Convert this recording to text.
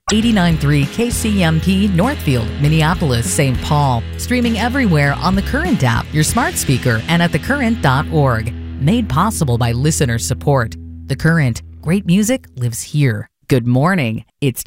89.3 KCMP Northfield, Minneapolis, St. Paul. Streaming everywhere on the Current app, your smart speaker, and at thecurrent.org. Made possible by listener support. The Current. Great music lives here. Good morning. It's